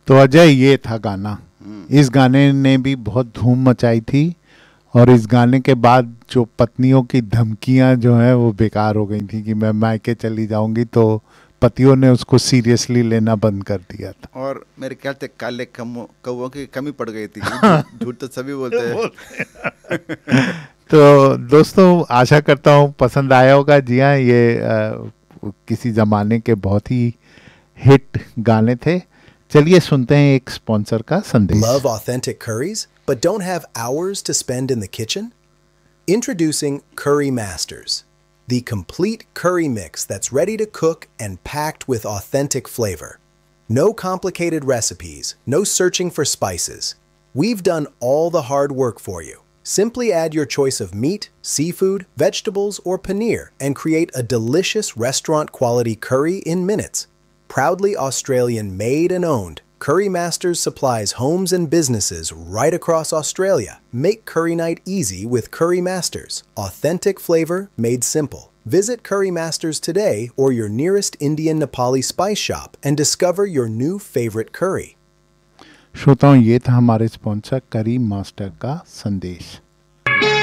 तो अजय ये था गाना। इस गाने ने भी बहुत धूम मचाई थी और इस गाने के बाद जो पत्नियों की धमकियां जो हैं वो बेकार हो गई थी कि मैं मायके चली जाऊंगी, तो पतियों ने उसको सीरियसली लेना बंद कर दिया था। और मेरे ख्याल से काले कौवों की कमी पड़ गई थी। झूठ तो सभी बोलते हैं। तो दोस्तों आशा करता हूँ पसंद आया होगा। जी हाँ, ये किसी ज़माने के बहुत ही हिट गाने थे। चलिए सुनते हैं एक स्पॉन्सर का संदेश। Love authentic curries, but don't have hours to spend in the kitchen? Introducing Curry Masters, the complete curry mix that's ready to cook and packed with authentic flavor. No complicated recipes, no searching for spices. We've done all the hard work for you. Simply add your choice of meat, seafood, vegetables, or paneer and create a delicious restaurant-quality curry in minutes. Proudly Australian made and owned, Curry Masters supplies homes and businesses right across Australia. Make curry night easy with Curry Masters. Authentic flavor made simple. Visit Curry Masters today or your nearest Indian Nepali spice shop and discover your new favorite curry. श्रोताओं, ये था हमारे sponsor करी master का संदेश।